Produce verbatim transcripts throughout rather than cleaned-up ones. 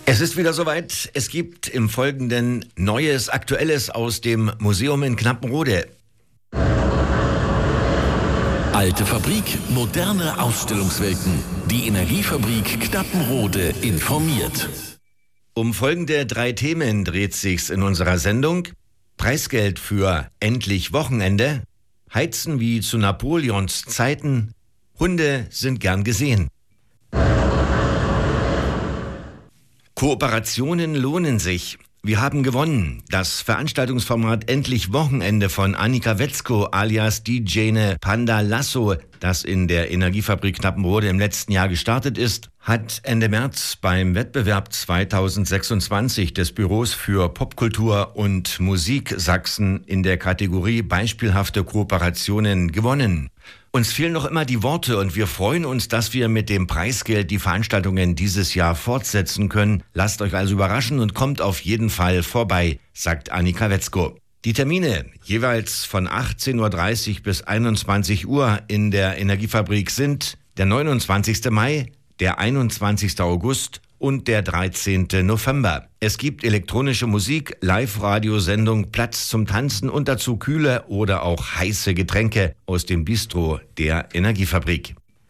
Es ist wieder soweit. Es gibt im Folgenden Neues, Aktuelles aus dem Museum in Knappenrode. Alte Fabrik, moderne Ausstellungswelten. Die Energiefabrik Knappenrode informiert. Um folgende drei Themen dreht sich's in unserer Sendung. Preisgeld für Endlich Wochenende, Heizen wie zu Napoleons Zeiten, Hunde sind gern gesehen. Kooperationen lohnen sich. Wir haben gewonnen. Das Veranstaltungsformat Endlich Wochenende von Annika Wetzko alias D J Panda Lasso, das in der Energiefabrik Knappenrode im letzten Jahr gestartet ist, hat Ende März beim Wettbewerb zweitausendsechsundzwanzig des Büros für Popkultur und Musik Sachsen in der Kategorie Beispielhafte Kooperationen gewonnen. Uns fehlen noch immer die Worte und wir freuen uns, dass wir mit dem Preisgeld die Veranstaltungen dieses Jahr fortsetzen können. Lasst euch also überraschen und kommt auf jeden Fall vorbei, sagt Annika Wetzko. Die Termine jeweils von achtzehn Uhr dreißig bis einundzwanzig Uhr in der Energiefabrik sind der neunundzwanzigste Mai, der einundzwanzigste August und der dreizehnte November. Es gibt elektronische Musik, Live-Radiosendung, Platz zum Tanzen und dazu kühle oder auch heiße Getränke aus dem Bistro der Energiefabrik.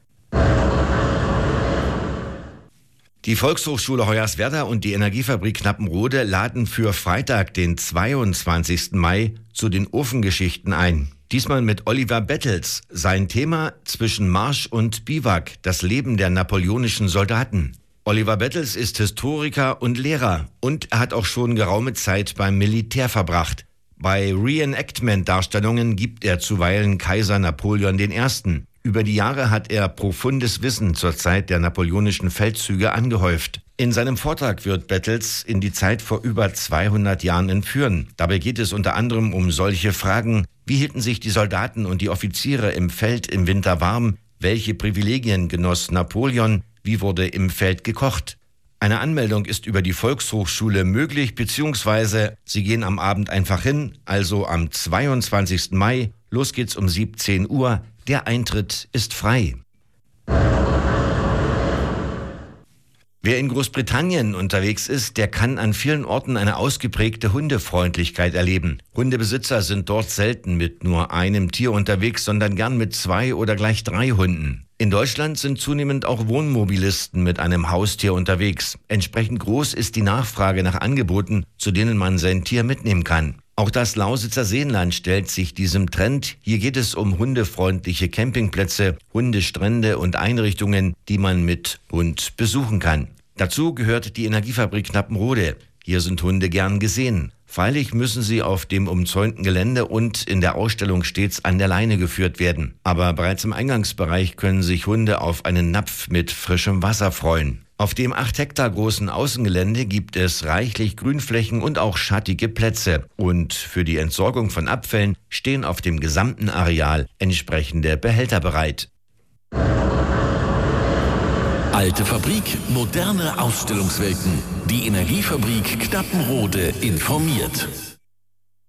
Die Volkshochschule Hoyerswerda und die Energiefabrik Knappenrode laden für Freitag, den zweiundzwanzigsten Mai, zu den Ofengeschichten ein. Diesmal mit Oliver Bettels. Sein Thema: Zwischen Marsch und Biwak, das Leben der napoleonischen Soldaten. Oliver Bettels ist Historiker und Lehrer und er hat auch schon geraume Zeit beim Militär verbracht. Bei Reenactment-Darstellungen gibt er zuweilen Kaiser Napoleon der Erste. Über die Jahre hat er profundes Wissen zur Zeit der napoleonischen Feldzüge angehäuft. In seinem Vortrag wird Bettels in die Zeit vor über zweihundert Jahren entführen. Dabei geht es unter anderem um solche Fragen: Wie hielten sich die Soldaten und die Offiziere im Feld im Winter warm? Welche Privilegien genoss Napoleon? Wie wurde im Feld gekocht? Eine Anmeldung ist über die Volkshochschule möglich, beziehungsweise Sie gehen am Abend einfach hin, also am zweiundzwanzigsten Mai. Los geht's um siebzehn Uhr. Der Eintritt ist frei. Wer in Großbritannien unterwegs ist, der kann an vielen Orten eine ausgeprägte Hundefreundlichkeit erleben. Hundebesitzer sind dort selten mit nur einem Tier unterwegs, sondern gern mit zwei oder gleich drei Hunden. In Deutschland sind zunehmend auch Wohnmobilisten mit einem Haustier unterwegs. Entsprechend groß ist die Nachfrage nach Angeboten, zu denen man sein Tier mitnehmen kann. Auch das Lausitzer Seenland stellt sich diesem Trend. Hier geht es um hundefreundliche Campingplätze, Hundestrände und Einrichtungen, die man mit Hund besuchen kann. Dazu gehört die Energiefabrik Knappenrode. Hier sind Hunde gern gesehen. Freilich müssen sie auf dem umzäunten Gelände und in der Ausstellung stets an der Leine geführt werden. Aber bereits im Eingangsbereich können sich Hunde auf einen Napf mit frischem Wasser freuen. Auf dem acht Hektar großen Außengelände gibt es reichlich Grünflächen und auch schattige Plätze. Und für die Entsorgung von Abfällen stehen auf dem gesamten Areal entsprechende Behälter bereit. Alte Fabrik, moderne Ausstellungswelten. Die Energiefabrik Knappenrode informiert.